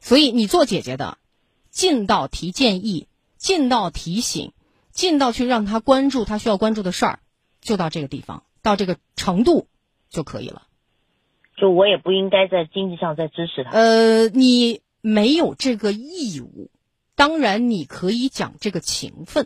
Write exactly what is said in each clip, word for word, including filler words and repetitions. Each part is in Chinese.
所以你做姐姐的，尽到提建议，尽到提醒，尽到去让他关注他需要关注的事儿，就到这个地方，到这个程度就可以了。 就我也不应该在经济上再支持他。 呃，你没有这个义务，当然你可以讲这个情分。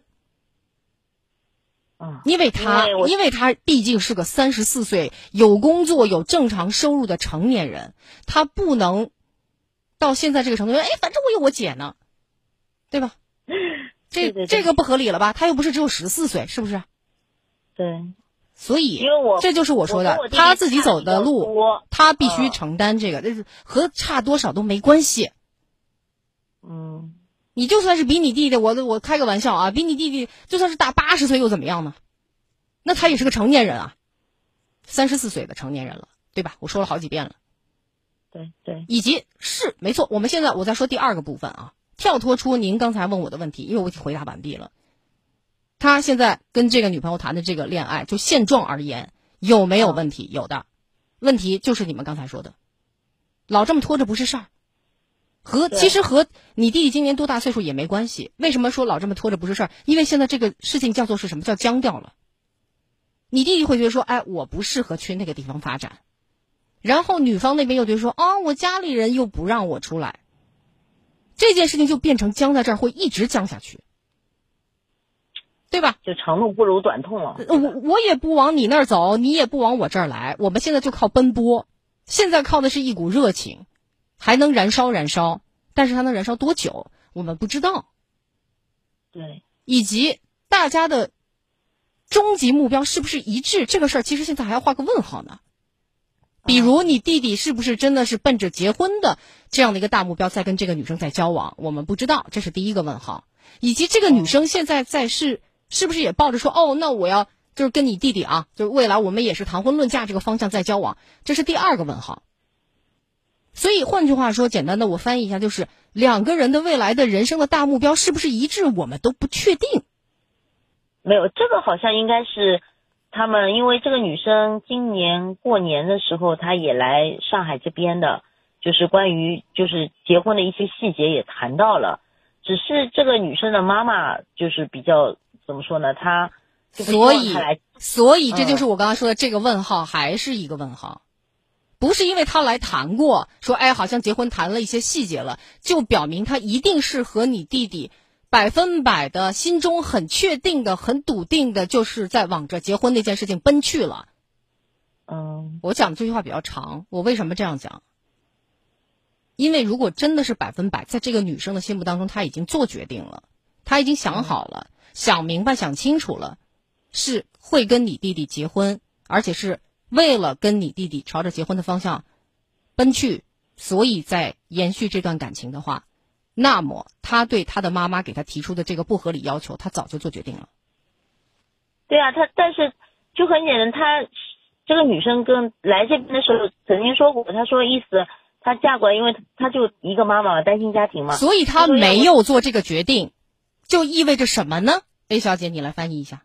嗯， 因为他， 因为因为他毕竟是个三十四岁有工作有正常收入的成年人，他不能到现在这个程度，哎，反正我有我姐呢，对吧？这对对对这个不合理了吧？他又不是只有十四岁，是不是？ 对， 所以因为我这就是我说的， 我跟我弟弟他自己走的差比较路多， 他必须嗯承担这个，这是和差多少都没关系。 嗯， 你就算是比你弟弟，我我开个玩笑啊，比你弟弟就算是大八十岁又怎么样呢？那他也是个成年人啊，三十四岁的成年人了，对吧？我说了好几遍了。 对对， 以及是没错，我们现在我在说第二个部分啊，跳脱出您刚才问我的问题，因为我已经回答完毕了。他现在跟这个女朋友谈的这个恋爱，就现状而言，有没有问题？有的，问题就是你们刚才说的，老这么拖着不是事儿。和其实和你弟弟今年多大岁数也没关系。为什么说老这么拖着不是事儿？因为现在这个事情叫做是什么？叫僵掉了。你弟弟会觉得说，哎，我不适合去那个地方发展，然后女方那边又觉得说，啊，我家里人又不让我出来，这件事情就变成僵在这儿，会一直僵下去，对吧？ 就长路不如短痛了。 我我也不往你那儿走，你也不往我这儿来，我们现在就靠奔波，现在靠的是一股热情，还能燃烧燃烧，但是它能燃烧多久，我们不知道。 对， 以及大家的终极目标是不是一致，这个事儿其实现在还要画个问号呢。比如你弟弟是不是真的是奔着结婚的这样的一个大目标在跟这个女生在交往，我们不知道，这是第一个问号。以及这个女生现在在是是不是也抱着说，哦，那我要就是跟你弟弟啊，就是未来我们也是谈婚论嫁这个方向在交往，这是第二个问号。所以换句话说，简单的我翻译一下，就是两个人的未来的人生的大目标是不是一致，我们都不确定。 没有，这个好像应该是他们，因为这个女生今年过年的时候，她也来上海这边的，就是关于就是结婚的一些细节也谈到了，只是这个女生的妈妈就是比较怎么说呢，她就不希所以望她来， 所以这就是我刚才说的这个问号，还是一个问号。不是因为他来谈过，说哎，好像结婚谈了一些细节了，就表明他一定是和你弟弟百分百的心中很确定的、很笃定的，就是在往着结婚那件事情奔去了。 嗯， 我讲的这句话比较长，我为什么这样讲？因为如果真的是百分百，在这个女生的心目当中，她已经做决定了，她已经想好了、嗯、想明白、想清楚了，是会跟你弟弟结婚，而且是为了跟你弟弟朝着结婚的方向奔去，所以在延续这段感情的话，那么他对他的妈妈给他提出的这个不合理要求，他早就做决定了。 对啊，他但是就很简单，他这个女生跟来这边的时候曾经说过，她说意思她嫁过来，因为她就一个妈妈嘛，单亲家庭嘛， 所以她没有做这个决定，就意味着什么呢？ A 小姐，你来翻译一下。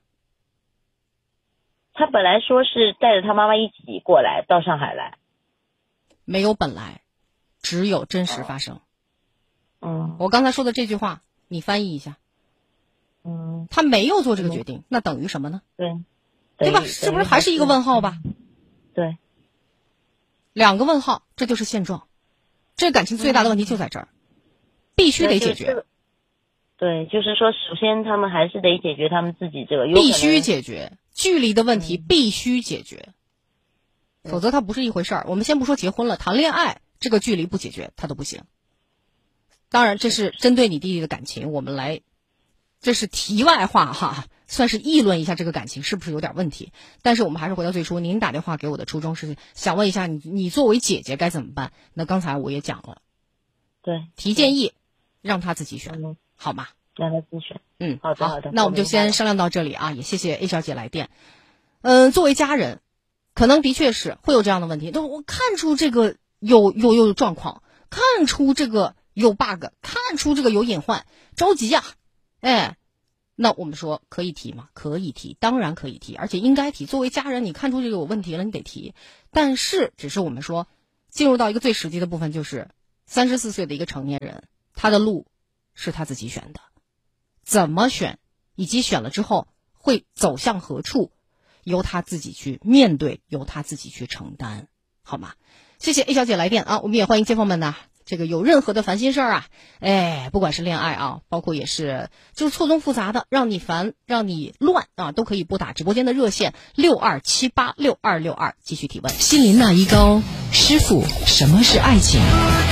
他本来说是带着他妈妈一起过来到上海来， 没有本来，只有真实发生。 嗯， 我刚才说的这句话，你翻译一下。 嗯， 他没有做这个决定，嗯、那等于什么呢？ 对， 对吧？是不是还是一个问号吧？ 对， 两个问号，这就是现状。这感情最大的问题就在这儿，嗯、必须得解决。 对，就是说，首先他们还是得解决他们自己这个， 必须解决。距离的问题必须解决，嗯、否则它不是一回事儿。我们先不说结婚了，谈恋爱这个距离不解决，它都不行。当然，这是针对你弟弟的感情，我们来，这是题外话哈，算是议论一下这个感情是不是有点问题。但是我们还是回到最初，您打电话给我的初衷是想问一下你，你作为姐姐该怎么办？那刚才我也讲了， 对， 提建议，让他自己选， 嗯、 好吗？ 让他自选。 嗯， 好的好的， 那我们就先商量到这里啊，也谢谢 A 小姐来电。嗯、呃，作为家人，可能的确是会有这样的问题，但我看出这个有有有状况，看出这个有 bug， 看出这个有隐患，着急呀、啊，哎，那我们说可以提吗？可以提，当然可以提，而且应该提。作为家人，你看出这个有问题了，你得提。但是，只是我们说进入到一个最实际的部分，就是三十四岁的一个成年人，他的路是他自己选的，怎么选，以及选了之后会走向何处，由他自己去面对，由他自己去承担，好吗？谢谢 A 小姐来电啊！我们也欢迎街坊们呢，这个有任何的烦心事儿啊，哎，不管是恋爱啊，包括也是就是错综复杂的，让你烦，让你乱啊，都可以拨打直播间的热线六二七八六二六二继续提问。 心灵那一高，师傅，什么是爱情？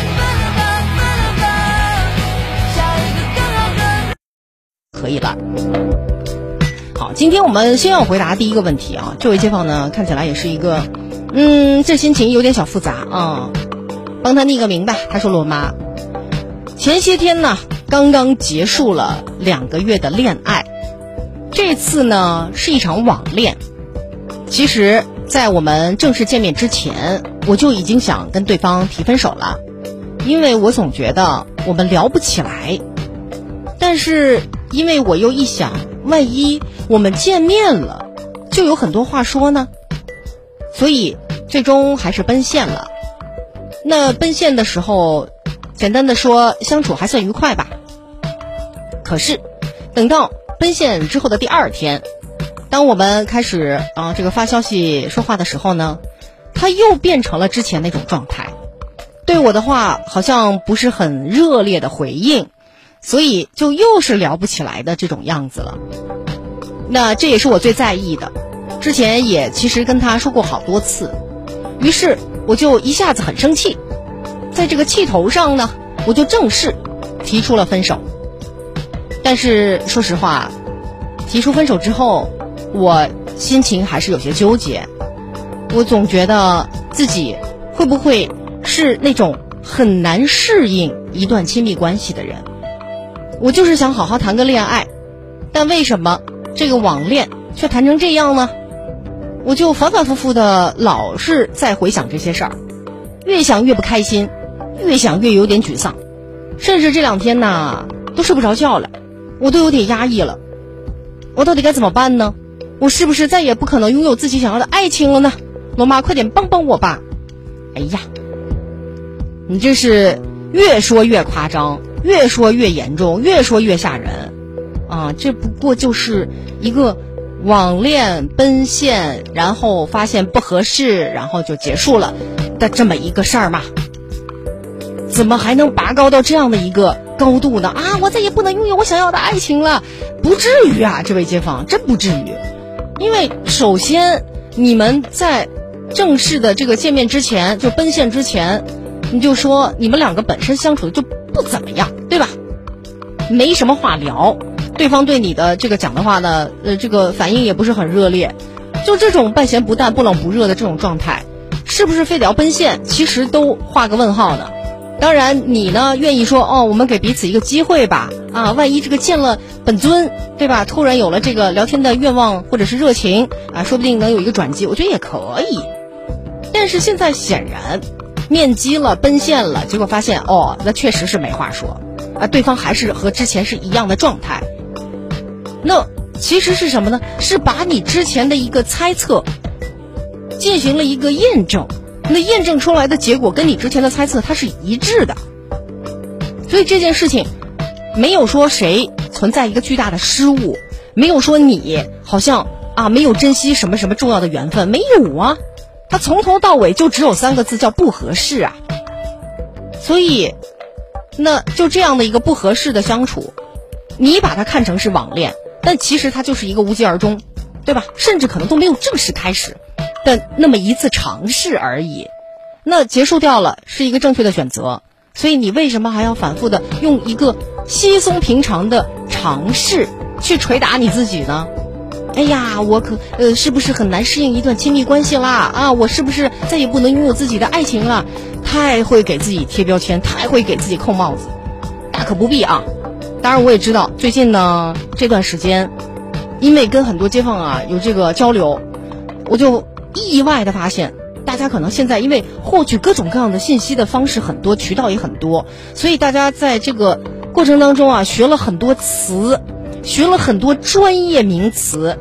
可以了。好，今天我们先要回答第一个问题啊，这位街坊呢看起来也是一个，嗯，这心情有点小复杂啊。帮他匿个名吧。他说：“罗妈，前些天呢，刚刚结束了两个月的恋爱，这次呢是一场网恋。其实，在我们正式见面之前，我就已经想跟对方提分手了，因为我总觉得我们聊不起来。但是，因为我又一想，万一我们见面了，就有很多话说呢，所以最终还是奔现了。”那奔现的时候，简单的说，相处还算愉快吧。可是，等到奔现之后的第二天，当我们开始啊这个发消息说话的时候呢，他又变成了之前那种状态，对我的话好像不是很热烈的回应，所以就又是聊不起来的这种样子了。那这也是我最在意的，之前也其实跟他说过好多次。于是我就一下子很生气，在这个气头上呢，我就正式提出了分手。但是说实话，提出分手之后，我心情还是有些纠结。我总觉得自己会不会是那种很难适应一段亲密关系的人。我就是想好好谈个恋爱，但为什么这个网恋却谈成这样呢？我就反反复复的老是在回想这些事儿，越想越不开心，越想越有点沮丧，甚至这两天呢都睡不着觉了，我都有点压抑了。我到底该怎么办呢？我是不是再也不可能拥有自己想要的爱情了呢？罗妈，快点帮帮我吧！哎呀，你这是越说越夸张，越说越严重，越说越吓人啊！这不过就是一个网恋奔现，然后发现不合适，然后就结束了的这么一个事儿嘛。怎么还能拔高到这样的一个高度呢？啊，我再也不能拥有我想要的爱情了，不至于啊，这位街坊，真不至于。因为首先你们在正式的这个见面之前，就奔现之前，你就说你们两个本身相处的就不怎么样，对吧？没什么话聊，对方对你的这个讲的话呢，呃，这个反应也不是很热烈，就这种半咸不淡、不冷不热的这种状态，是不是非得要奔现？其实都画个问号呢。当然，你呢愿意说哦，我们给彼此一个机会吧，啊，万一这个见了本尊，对吧？突然有了这个聊天的愿望或者是热情啊，说不定能有一个转机，我觉得也可以。但是现在显然面基了、奔现了，结果发现哦，那确实是没话说啊，对方还是和之前是一样的状态。那其实是什么呢？是把你之前的一个猜测进行了一个验证，那验证出来的结果跟你之前的猜测它是一致的。所以这件事情没有说谁存在一个巨大的失误，没有说你好像啊没有珍惜什么什么重要的缘分，没有啊，它从头到尾就只有三个字，叫不合适啊。所以那就这样的一个不合适的相处，你把它看成是网恋，但其实它就是一个无疾而终，对吧？甚至可能都没有正式开始的那么一次尝试而已。那结束掉了是一个正确的选择，所以你为什么还要反复的用一个稀松平常的尝试去捶打你自己呢？哎呀，我可呃是不是很难适应一段亲密关系啦？啊，我是不是再也不能拥有自己的爱情了？太会给自己贴标签，太会给自己扣帽子，大可不必啊。当然我也知道最近呢这段时间，因为跟很多街坊啊有这个交流，我就意外的发现，大家可能现在因为获取各种各样的信息的方式很多，渠道也很多，所以大家在这个过程当中啊学了很多词，学了很多专业名词，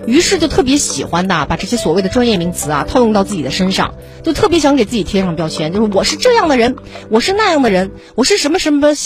于是就特别喜欢的把这些所谓的专业名词啊套用到自己的身上，就特别想给自己贴上标签，就是我是这样的人，我是那样的人，我是什么什么